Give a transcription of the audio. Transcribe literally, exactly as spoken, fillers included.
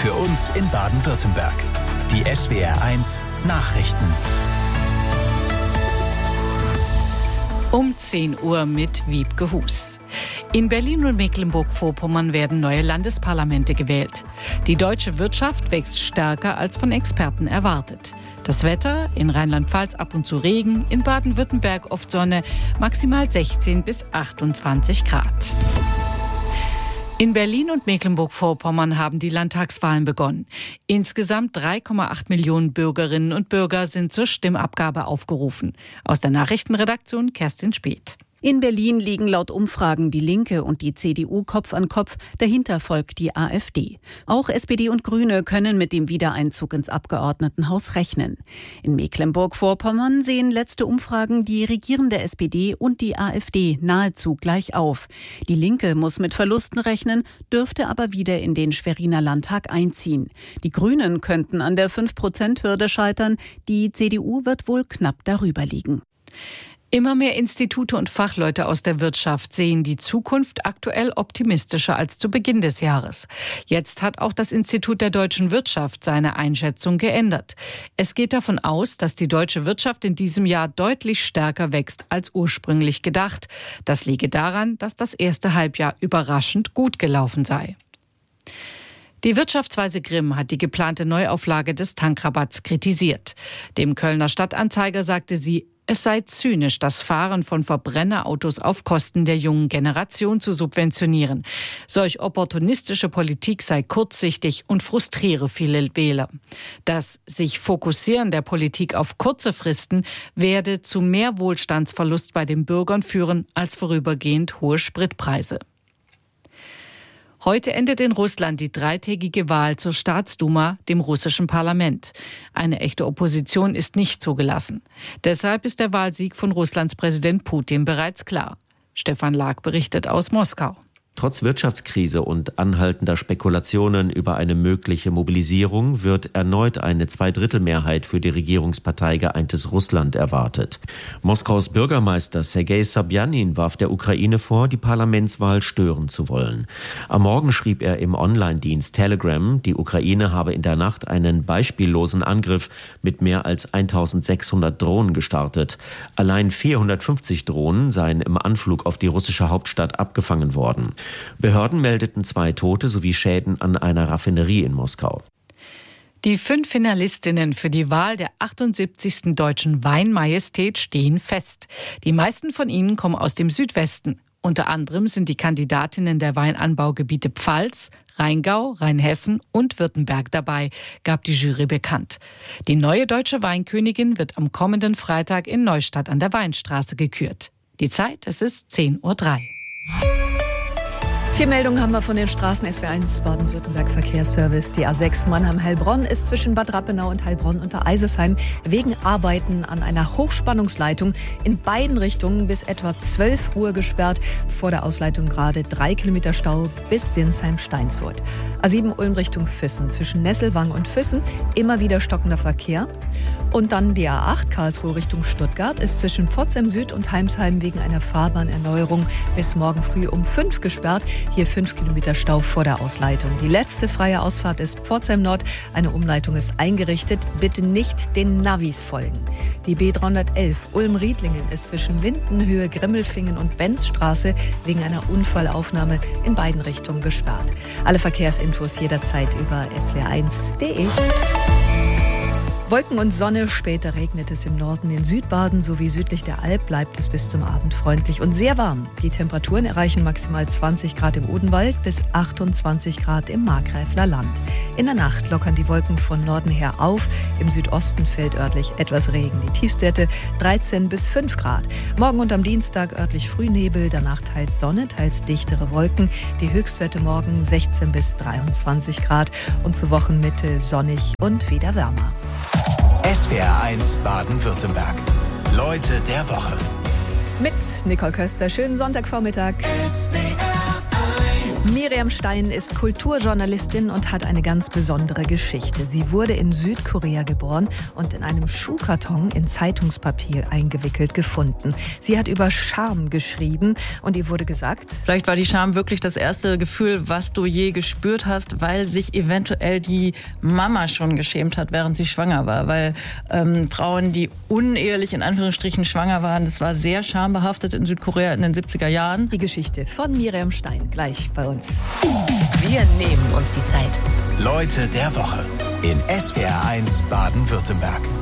Für uns in Baden-Württemberg. Die S W R eins Nachrichten. Um zehn Uhr mit Wiebke Hus. In Berlin und Mecklenburg-Vorpommern werden neue Landesparlamente gewählt. Die deutsche Wirtschaft wächst stärker als von Experten erwartet. Das Wetter: in Rheinland-Pfalz ab und zu Regen, in Baden-Württemberg oft Sonne, maximal sechzehn bis achtundzwanzig Grad. In Berlin und Mecklenburg-Vorpommern haben die Landtagswahlen begonnen. Insgesamt drei Komma acht Millionen Bürgerinnen und Bürger sind zur Stimmabgabe aufgerufen. Aus der Nachrichtenredaktion Kerstin Speth. In Berlin liegen laut Umfragen die Linke und die C D U Kopf an Kopf, dahinter folgt die AfD. Auch S P D und Grüne können mit dem Wiedereinzug ins Abgeordnetenhaus rechnen. In Mecklenburg-Vorpommern sehen letzte Umfragen die regierende S P D und die AfD nahezu gleich auf. Die Linke muss mit Verlusten rechnen, dürfte aber wieder in den Schweriner Landtag einziehen. Die Grünen könnten an der fünf Prozent Hürde scheitern, die C D U wird wohl knapp darüber liegen. Immer mehr Institute und Fachleute aus der Wirtschaft sehen die Zukunft aktuell optimistischer als zu Beginn des Jahres. Jetzt hat auch das Institut der deutschen Wirtschaft seine Einschätzung geändert. Es geht davon aus, dass die deutsche Wirtschaft in diesem Jahr deutlich stärker wächst als ursprünglich gedacht. Das liege daran, dass das erste Halbjahr überraschend gut gelaufen sei. Die Wirtschaftsweise Grimm hat die geplante Neuauflage des Tankrabatts kritisiert. Dem Kölner Stadtanzeiger sagte sie, es sei zynisch, das Fahren von Verbrennerautos auf Kosten der jungen Generation zu subventionieren. Solch opportunistische Politik sei kurzsichtig und frustriere viele Wähler. Das sich Fokussieren der Politik auf kurze Fristen werde zu mehr Wohlstandsverlust bei den Bürgern führen als vorübergehend hohe Spritpreise. Heute endet in Russland die dreitägige Wahl zur Staatsduma, dem russischen Parlament. Eine echte Opposition ist nicht zugelassen. Deshalb ist der Wahlsieg von Russlands Präsident Putin bereits klar. Stefan Lag berichtet aus Moskau. Trotz Wirtschaftskrise und anhaltender Spekulationen über eine mögliche Mobilisierung wird erneut eine Zweidrittelmehrheit für die Regierungspartei Geeintes Russland erwartet. Moskaus Bürgermeister Sergei Sobjanin warf der Ukraine vor, die Parlamentswahl stören zu wollen. Am Morgen schrieb er im Online-Dienst Telegram, die Ukraine habe in der Nacht einen beispiellosen Angriff mit mehr als eintausendsechshundert Drohnen gestartet. Allein vierhundertfünfzig Drohnen seien im Anflug auf die russische Hauptstadt abgefangen worden. Behörden meldeten zwei Tote sowie Schäden an einer Raffinerie in Moskau. Die fünf Finalistinnen für die Wahl der achtundsiebzigsten Deutschen Weinmajestät stehen fest. Die meisten von ihnen kommen aus dem Südwesten. Unter anderem sind die Kandidatinnen der Weinanbaugebiete Pfalz, Rheingau, Rheinhessen und Württemberg dabei, gab die Jury bekannt. Die neue deutsche Weinkönigin wird am kommenden Freitag in Neustadt an der Weinstraße gekürt. Die Zeit, es ist zehn Uhr drei. Vier Meldungen haben wir von den Straßen. S W R eins Baden-Württemberg Verkehrsservice. Die A sechs Mannheim-Heilbronn ist zwischen Bad Rappenau und Heilbronn unter Eisesheim wegen Arbeiten an einer Hochspannungsleitung in beiden Richtungen bis etwa zwölf Uhr gesperrt. Vor der Ausleitung gerade drei Kilometer Stau bis Sinsheim-Steinsfurt. A sieben Ulm Richtung Füssen zwischen Nesselwang und Füssen immer wieder stockender Verkehr. Und dann die A acht Karlsruhe Richtung Stuttgart ist zwischen Pforzheim Süd und Heimsheim wegen einer Fahrbahnerneuerung bis morgen früh um fünf gesperrt. Hier fünf Kilometer Stau vor der Ausleitung. Die letzte freie Ausfahrt ist Pforzheim Nord. Eine Umleitung ist eingerichtet. Bitte nicht den Navis folgen. Die B dreihundertelf Ulm-Riedlingen ist zwischen Lindenhöhe, Grimmelfingen und Benzstraße wegen einer Unfallaufnahme in beiden Richtungen gesperrt. Alle Verkehrsinfos jederzeit über S W R eins punkt de. Wolken und Sonne, später regnet es im Norden. In Südbaden sowie südlich der Alp bleibt es bis zum Abend freundlich und sehr warm. Die Temperaturen erreichen maximal zwanzig Grad im Odenwald bis achtundzwanzig Grad im Markgräfler Land. In der Nacht lockern die Wolken von Norden her auf. Im Südosten fällt örtlich etwas Regen. Die Tiefstwerte dreizehn bis fünf Grad. Morgen und am Dienstag örtlich Frühnebel, danach teils Sonne, teils dichtere Wolken. Die Höchstwerte morgen sechzehn bis dreiundzwanzig Grad und zur Wochenmitte sonnig und wieder wärmer. S W R eins Baden-Württemberg. Leute der Woche. Mit Nicole Köster. Schönen Sonntagvormittag. S W R eins Miriam Stein ist Kulturjournalistin und hat eine ganz besondere Geschichte. Sie wurde in Südkorea geboren und in einem Schuhkarton in Zeitungspapier eingewickelt gefunden. Sie hat über Scham geschrieben und ihr wurde gesagt: Vielleicht war die Scham wirklich das erste Gefühl, was du je gespürt hast, weil sich eventuell die Mama schon geschämt hat, während sie schwanger war. Weil ähm, Frauen, die unehelich in Anführungsstrichen schwanger waren, das war sehr schambehaftet in Südkorea in den siebziger Jahren. Die Geschichte von Miriam Stein gleich bei uns. Wir nehmen uns die Zeit. Leute der Woche in S W R eins Baden-Württemberg.